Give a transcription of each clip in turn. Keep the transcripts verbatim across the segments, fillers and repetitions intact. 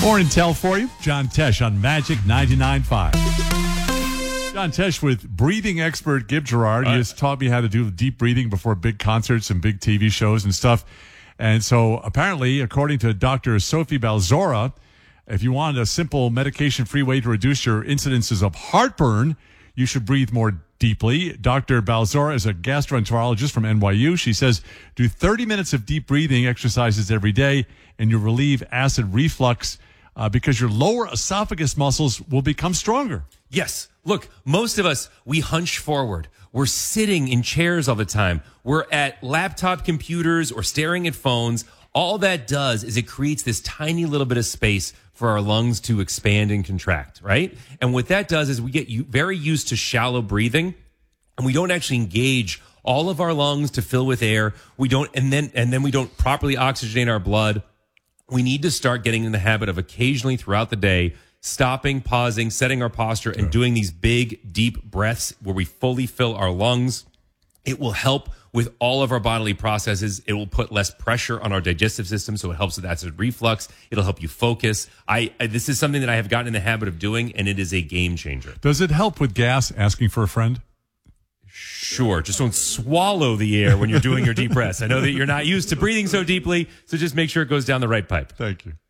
More intel for you. John Tesh on Magic ninety-nine point five. John Tesh with breathing expert Gib Gerard. He has taught me how to do deep breathing before big concerts and big T V shows and stuff. And so apparently, according to Doctor Sophie Balzora, if you want a simple medication-free way to reduce your incidences of heartburn, you should breathe more deeply. Doctor Balzora is a gastroenterologist from N Y U. She says do thirty minutes of deep breathing exercises every day, and you relieve acid reflux uh, because your lower esophagus muscles will become stronger. Yes. Look, most of us, we hunch forward. We're sitting in chairs all the time. We're at laptop computers or staring at phones. All that does is it creates this tiny little bit of space for our lungs to expand and contract, right? And what that does is we get very used to shallow breathing, and we don't actually engage all of our lungs to fill with air. We don't, and then and then we don't properly oxygenate our blood. We need to start getting in the habit of occasionally throughout the day stopping, pausing, setting our posture, and doing these big, deep breaths where we fully fill our lungs. It will help with all of our bodily processes. It will put less pressure on our digestive system, so it helps with acid reflux. It'll help you focus. I, I This is something that I have gotten in the habit of doing, and it is a game changer. Does it help with gas, asking for a friend? Sure. Just don't swallow the air when you're doing your deep breaths. I know that you're not used to breathing so deeply, so just make sure it goes down the right pipe. Thank you.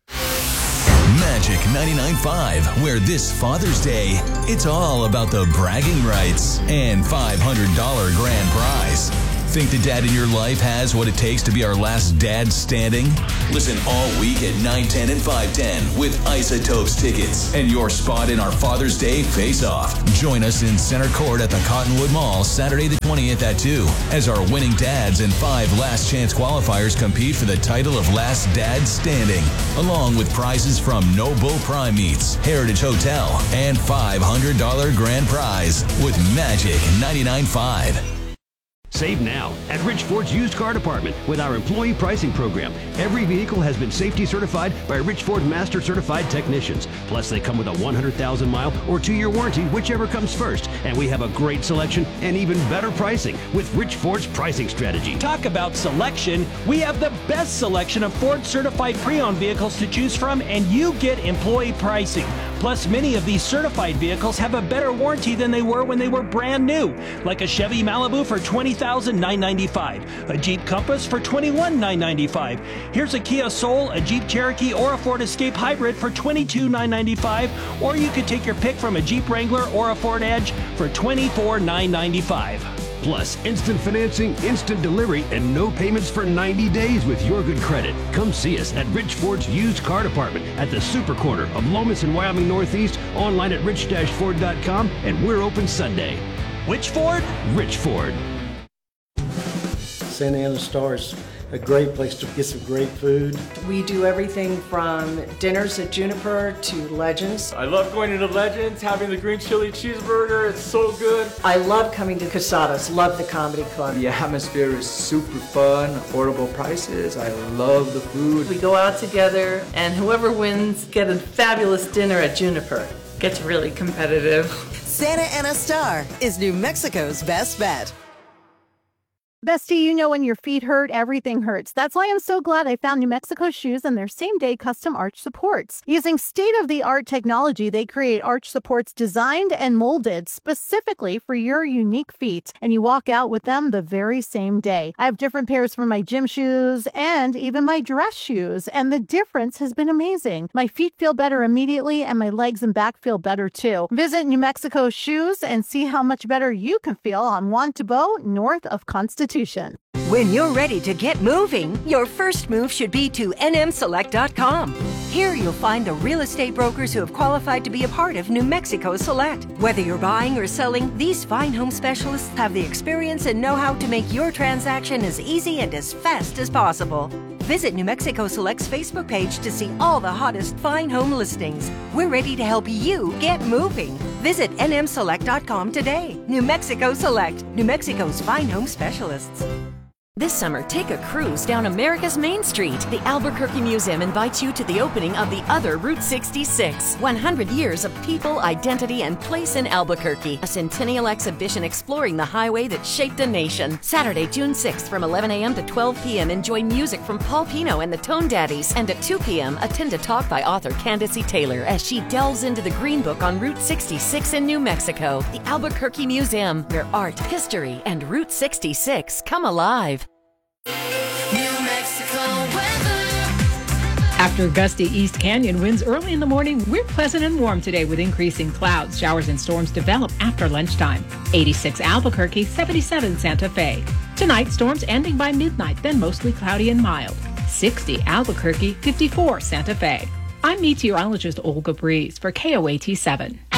Magic ninety-nine point five, where this Father's Day, it's all about the bragging rights and five hundred dollars grand prize. Think the dad in your life has what it takes to be our last dad standing? Listen all week at nine ten and five ten with Isotopes tickets and your spot in our Father's Day face-off. Join us in center court at the Cottonwood Mall Saturday the twentieth at two as our winning dads and five last chance qualifiers compete for the title of Last Dad Standing, along with prizes from No Bull Prime Meats, Heritage Hotel, and five hundred dollars grand prize with Magic ninety-nine point five. Save now at Rich Ford's used car department with our employee pricing program. Every vehicle has been safety certified by Rich Ford Master Certified technicians. Plus, they come with a one hundred thousand mile or two-year warranty, whichever comes first. And we have a great selection and even better pricing with Rich Ford's pricing strategy. Talk about selection. We have the best selection of Ford certified pre-owned vehicles to choose from, and you get employee pricing. Plus, many of these certified vehicles have a better warranty than they were when they were brand new, like a Chevy Malibu for twenty thousand nine hundred ninety-five dollars, a Jeep Compass for twenty-one thousand nine hundred ninety-five dollars. Here's a Kia Soul, a Jeep Cherokee, or a Ford Escape Hybrid for twenty-two thousand nine hundred ninety-five dollars, or you could take your pick from a Jeep Wrangler or a Ford Edge for twenty-four thousand nine hundred ninety-five dollars. Plus, instant financing, instant delivery, and no payments for ninety days with your good credit. Come see us at Rich Ford's used car department at the Super Corner of Lomas and Wyoming Northeast, online at rich dash ford dot com, and we're open Sunday. Which Ford? Rich Ford. Santa Ana Star is a great place to get some great food. We do everything from dinners at Juniper to Legends. I love going into Legends, having the green chili cheeseburger. It's so good. I love coming to Casadas. Love the comedy club. The atmosphere is super fun, affordable prices. I love the food. We go out together, and whoever wins get a fabulous dinner at Juniper. Gets really competitive. Santa Ana Star is New Mexico's best bet. Bestie, you know when your feet hurt, everything hurts. That's why I'm so glad I found New Mexico Shoes and their same-day custom arch supports. Using state-of-the-art technology, they create arch supports designed and molded specifically for your unique feet, and you walk out with them the very same day. I have different pairs for my gym shoes and even my dress shoes, and the difference has been amazing. My feet feel better immediately, and my legs and back feel better too. Visit New Mexico Shoes and see how much better you can feel on Juan Tabo, north of Constitution. When you're ready to get moving, your first move should be to N M select dot com. Here you'll find the real estate brokers who have qualified to be a part of New Mexico Select. Whether you're buying or selling, these fine home specialists have the experience and know-how to make your transaction as easy and as fast as possible. Visit New Mexico Select's Facebook page to see all the hottest fine home listings. We're ready to help you get moving. Visit N M select dot com today. New Mexico Select, New Mexico's fine home specialists. This summer, take a cruise down America's Main Street. The Albuquerque Museum invites you to the opening of the other Route sixty-six. one hundred years of people, identity, and place in Albuquerque. A centennial exhibition exploring the highway that shaped a nation. Saturday, June sixth from eleven a.m. to twelve p.m. Enjoy music from Paul Pino and the Tone Daddies. And at two p.m. attend a talk by author Candace E. Taylor as she delves into the Green Book on Route sixty-six in New Mexico. The Albuquerque Museum, where art, history, and Route sixty-six come alive. After gusty East Canyon winds early in the morning, we're pleasant and warm today with increasing clouds. Showers and storms develop after lunchtime. eighty-six Albuquerque, seventy-seven Santa Fe. Tonight, storms ending by midnight, then mostly cloudy and mild. sixty Albuquerque, fifty-four Santa Fe. I'm meteorologist Olga Breeze for K O A T seven.